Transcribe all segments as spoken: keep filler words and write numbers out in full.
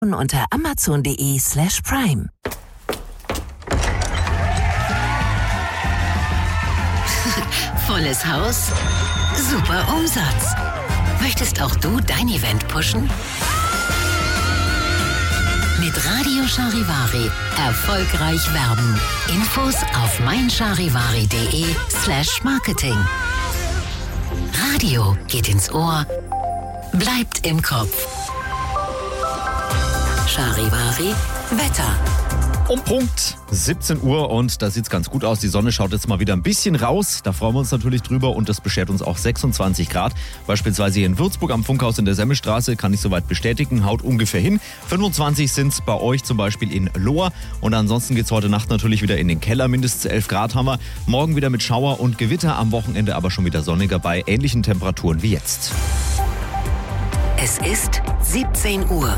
unter amazon.de slash prime. Volles Haus, super Umsatz. Möchtest auch du dein Event pushen? Mit Radio Charivari erfolgreich werben. Infos auf meincharivari.de slash marketing. Radio geht ins Ohr, bleibt im Kopf. Charivari Wetter. Um Punkt siebzehn Uhr und da sieht's ganz gut aus. Die Sonne schaut jetzt mal wieder ein bisschen raus. Da freuen wir uns natürlich drüber und das beschert uns auch sechsundzwanzig Grad. Beispielsweise hier in Würzburg am Funkhaus in der Semmelstraße, kann ich soweit bestätigen, haut ungefähr hin. fünfundzwanzig sind's bei euch zum Beispiel in Lohr. Und ansonsten geht's heute Nacht natürlich wieder in den Keller. Mindestens elf Grad haben wir. Morgen wieder mit Schauer und Gewitter, am Wochenende aber schon wieder sonniger bei ähnlichen Temperaturen wie jetzt. Es ist siebzehn Uhr.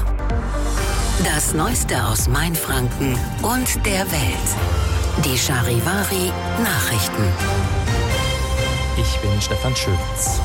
Das Neueste aus Mainfranken und der Welt. Die Charivari Nachrichten. Ich bin Stefan Schöwitz.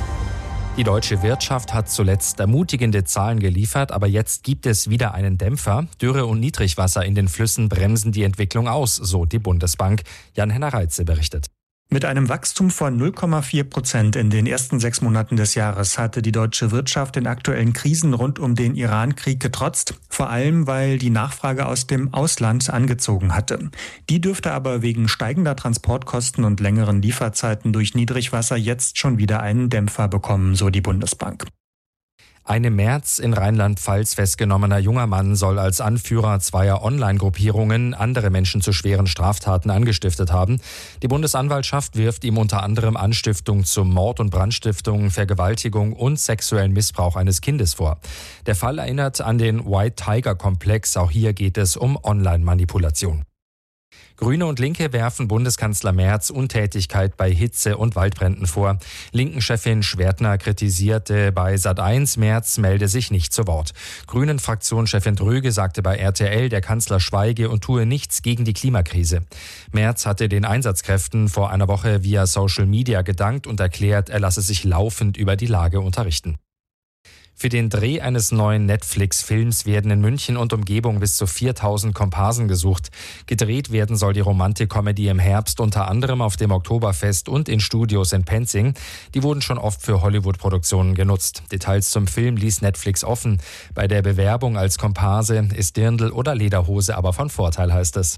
Die deutsche Wirtschaft hat zuletzt ermutigende Zahlen geliefert, aber jetzt gibt es wieder einen Dämpfer. Dürre und Niedrigwasser in den Flüssen bremsen die Entwicklung aus, so die Bundesbank. Jan-Henner Reitze berichtet. Mit einem Wachstum von null Komma vier Prozent in den ersten sechs Monaten des Jahres hatte die deutsche Wirtschaft den aktuellen Krisen rund um den Iran-Krieg getrotzt, vor allem weil die Nachfrage aus dem Ausland angezogen hatte. Die dürfte aber wegen steigender Transportkosten und längeren Lieferzeiten durch Niedrigwasser jetzt schon wieder einen Dämpfer bekommen, so die Bundesbank. Ein im März in Rheinland-Pfalz festgenommener junger Mann soll als Anführer zweier Online-Gruppierungen andere Menschen zu schweren Straftaten angestiftet haben. Die Bundesanwaltschaft wirft ihm unter anderem Anstiftung zum Mord und Brandstiftung, Vergewaltigung und sexuellen Missbrauch eines Kindes vor. Der Fall erinnert an den White Tiger-Komplex. Auch hier geht es um Online-Manipulation. Grüne und Linke werfen Bundeskanzler Merz Untätigkeit bei Hitze- und Waldbränden vor. Linken-Chefin Schwertner kritisierte bei Sat eins, Merz melde sich nicht zu Wort. Grünen-Fraktionschefin Dröge sagte bei R T L, der Kanzler schweige und tue nichts gegen die Klimakrise. Merz hatte den Einsatzkräften vor einer Woche via Social Media gedankt und erklärt, er lasse sich laufend über die Lage unterrichten. Für den Dreh eines neuen Netflix-Films werden in München und Umgebung bis zu viertausend Komparsen gesucht. Gedreht werden soll die Romantik-Comedy im Herbst unter anderem auf dem Oktoberfest und in Studios in Penzing. Die wurden schon oft für Hollywood-Produktionen genutzt. Details zum Film ließ Netflix offen. Bei der Bewerbung als Komparse ist Dirndl oder Lederhose aber von Vorteil, heißt es.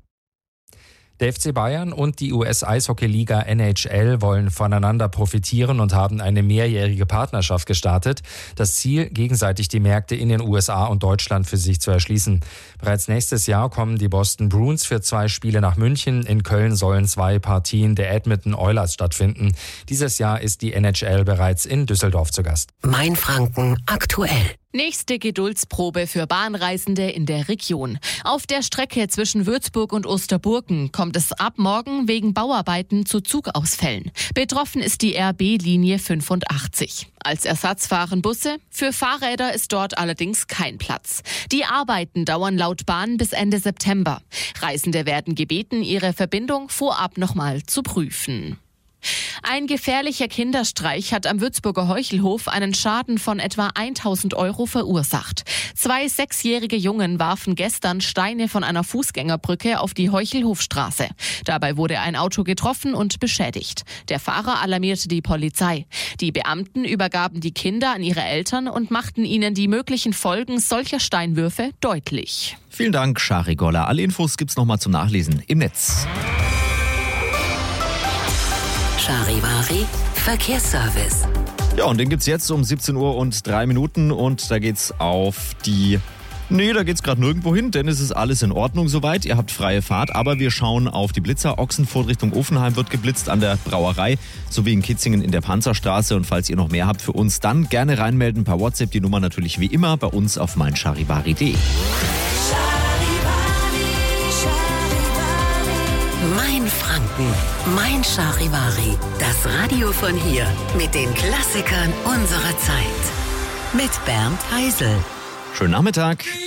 Der F C Bayern und die U S-Eishockey-Liga N H L wollen voneinander profitieren und haben eine mehrjährige Partnerschaft gestartet. Das Ziel, gegenseitig die Märkte in den U S A und Deutschland für sich zu erschließen. Bereits nächstes Jahr kommen die Boston Bruins für zwei Spiele nach München. In Köln sollen zwei Partien der Edmonton Oilers stattfinden. Dieses Jahr ist die N H L bereits in Düsseldorf zu Gast. Mainfranken aktuell. Nächste Geduldsprobe für Bahnreisende in der Region. Auf der Strecke zwischen Würzburg und Osterburgen kommt es ab morgen wegen Bauarbeiten zu Zugausfällen. Betroffen ist die R B-Linie fünfundachtzig. Als Ersatz fahren Busse. Für Fahrräder ist dort allerdings kein Platz. Die Arbeiten dauern laut Bahn bis Ende September. Reisende werden gebeten, ihre Verbindung vorab nochmal zu prüfen. Ein gefährlicher Kinderstreich hat am Würzburger Heuchelhof einen Schaden von etwa tausend Euro verursacht. Zwei sechsjährige Jungen warfen gestern Steine von einer Fußgängerbrücke auf die Heuchelhofstraße. Dabei wurde ein Auto getroffen und beschädigt. Der Fahrer alarmierte die Polizei. Die Beamten übergaben die Kinder an ihre Eltern und machten ihnen die möglichen Folgen solcher Steinwürfe deutlich. Vielen Dank, Shari Golla. Alle Infos gibt's nochmal zum Nachlesen im Netz. Charivari Verkehrsservice. Ja, und den gibt's jetzt um siebzehn Uhr und drei Minuten und da geht's auf die... Nee, da geht's gerade nirgendwo hin, denn es ist alles in Ordnung soweit. Ihr habt freie Fahrt, aber wir schauen auf die Blitzer. Ochsenfurt Richtung Offenheim wird geblitzt an der Brauerei, sowie in Kitzingen in der Panzerstraße. Und falls ihr noch mehr habt für uns, dann gerne reinmelden per WhatsApp. Die Nummer natürlich wie immer bei uns auf meincharivari punkt de. Mainfranken, Mein Charivari, das Radio von hier mit den Klassikern unserer Zeit. Mit Bernd Heisel. Schönen Nachmittag.